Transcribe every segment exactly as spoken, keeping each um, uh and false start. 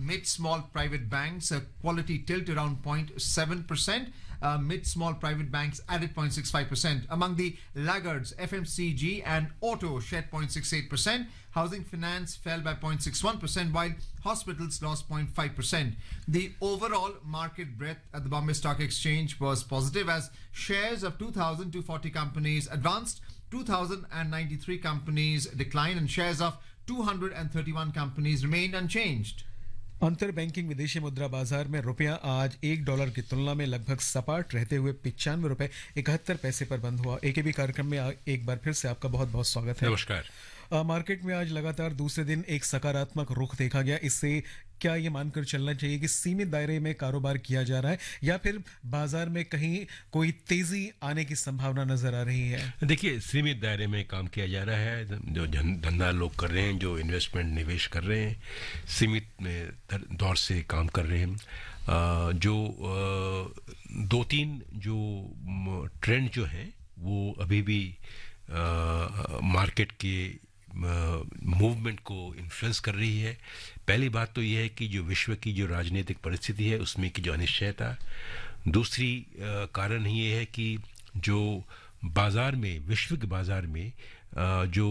mid-small private banks, a quality tilt around zero point seven percent. Uh, mid-small private banks added zero point six five percent. Among the laggards, F M C G and auto shed zero point six eight percent. Housing finance fell by zero point six one percent, while hospitals lost zero point five percent. The overall market breadth at the Bombay Stock Exchange was positive as shares of two thousand two hundred forty companies advanced, two thousand ninety-three companies declined, and shares of two hundred thirty-one companies remained unchanged. अंतर banking विदेशी मुद्रा बाजार में रुपया आज एक dollar की तुलना में लगभग सपाट रहते हुए पिचानवे रुपए इकहत्तर पैसे पर बंद हुआ। एकेबी कार्यक्रम में एक बार फिर से आपका बहुत बहुत स्वागत है। नमस्कार। मार्केट में आज लगातार दूसरे दिन एक सकारात्मक रुख देखा गया। इससे क्या ये मानकर चलना चाहिए कि सीमित दायरे में कारोबार किया जा रहा है या फिर बाजार में कहीं कोई तेजी आने की संभावना नजर आ रही है? देखिए, सीमित दायरे में काम किया जा रहा है। जो धंधा लोग कर रहे हैं, जो इन्वेस्टमेंट निवेश कर रहे हैं, सीमित में दौर से काम कर रहे हैं। जो दो तीन जो ट्रेंड जो हैं वो अभी भी मार्केट के मूवमेंट को इन्फ्लुएंस कर रही है। पहली बात तो यह है कि जो विश्व की जो राजनीतिक परिस्थिति है उसमें की जो अनिश्चयता। दूसरी कारण ये है कि जो बाजार में, विश्व के बाजार में जो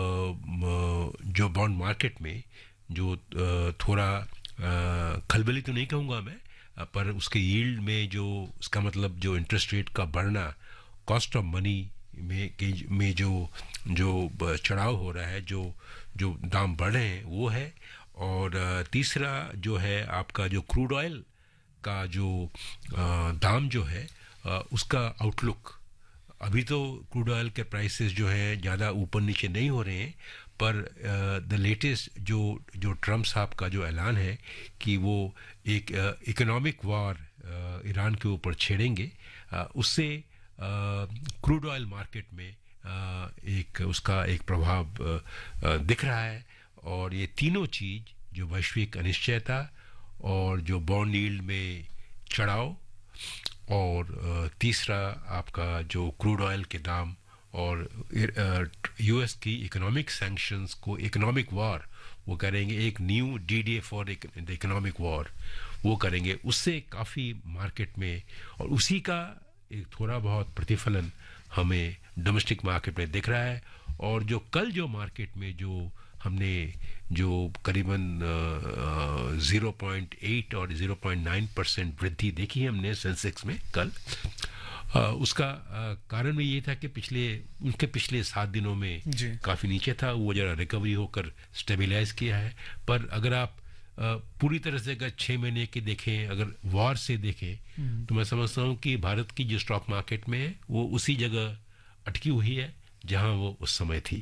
जो बॉन्ड मार्केट में जो थोड़ा खलबली तो नहीं कहूँगा मैं, पर उसके यील्ड में जो उसका मतलब जो इंटरेस्ट रेट का बढ़ना, कॉस्ट ऑफ मनी में के में जो जो चढ़ाव हो रहा है, जो जो दाम बढ़ रहे हैं वो है। और तीसरा जो है आपका जो क्रूड ऑयल का जो दाम जो है उसका आउटलुक। अभी तो क्रूड ऑयल के प्राइसेस जो है ज़्यादा ऊपर नीचे नहीं हो रहे हैं, पर द लेटेस्ट जो जो ट्रम्प साहब का जो ऐलान है कि वो एक इकोनॉमिक वॉर ईरान के ऊपर छेड़ेंगे, उससे क्रूड ऑयल मार्केट में आ, एक उसका एक प्रभाव आ, दिख रहा है। और ये तीनों चीज़, जो वैश्विक अनिश्चयता और जो बॉन्ड यील्ड में चढ़ाव और आ, तीसरा आपका जो क्रूड ऑयल के दाम और यूएस की इकोनॉमिक सैंक्शंस को इकोनॉमिक वॉर वो करेंगे, एक new D D A for the economic war वो करेंगे, उससे काफ़ी मार्केट में और उसी का एक थोड़ा बहुत प्रतिफलन हमें डोमेस्टिक मार्केट में दिख रहा है। और जो कल जो मार्केट में जो हमने जो करीबन ज़ीरो पॉइंट एट और ज़ीरो पॉइंट नाइन परसेंट वृद्धि देखी है हमने सेंसेक्स में कल, आ, उसका आ, कारण भी ये था कि पिछले उनके पिछले सात दिनों में काफ़ी नीचे था, वो जरा रिकवरी होकर स्टेबलाइज किया है। पर अगर आप पूरी तरह से अगर छः महीने की देखें, अगर वॉर से देखें, तो मैं समझता हूँ कि भारत की जो स्टॉक मार्केट में है वो उसी जगह अटकी हुई है जहाँ वो उस समय थी।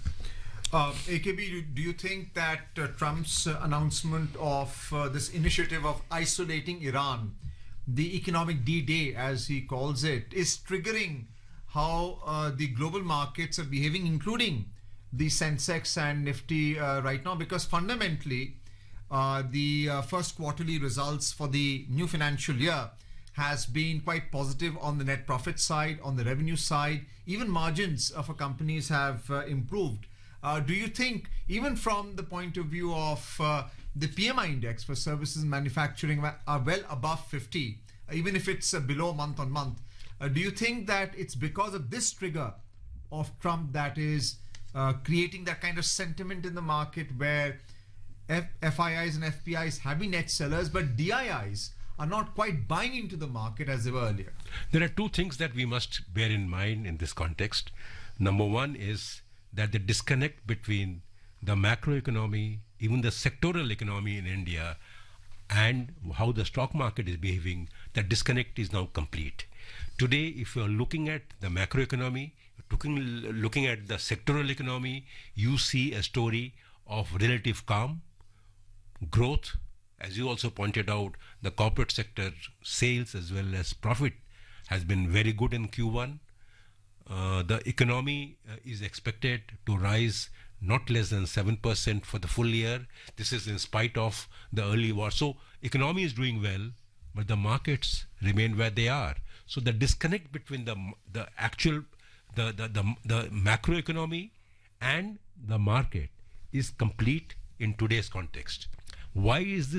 Uh, A K B, do you think that uh, Trump's uh, announcement of uh, this initiative of isolating Iran, the economic D-Day as he calls it, is triggering how uh, the global markets are behaving, including the Sensex and Nifty uh, right now? Because fundamentally, uh, the uh, first quarterly results for the new financial year has been quite positive on the net profit side, on the revenue side. Even margins uh, for companies have uh, improved. Uh, do you think, even from the point of view of uh, the P M I index for services and manufacturing are well above fifty, uh, even if it's uh, below month on month, uh, do you think that it's because of this trigger of Trump that is uh, creating that kind of sentiment in the market where F FIIs and F P Is have been net sellers, but D I Is are not quite buying into the market as they were earlier? There are two things that we must bear in mind in this context. Number one is that the disconnect between the macroeconomy, even the sectoral economy in India, and how the stock market is behaving, that disconnect is now complete. Today, if you are looking at the macroeconomy, looking, looking at the sectoral economy, you see a story of relative calm, growth. As you also pointed out, the corporate sector sales as well as profit has been very good in Q one. Uh, the economy uh, is expected to rise not less than seven percent for the full year. This is in spite of the early war. So economy is doing well, but the markets remain where they are. So the disconnect between the the actual, the, the, the, the macroeconomy and the market is complete in today's context. Why is this?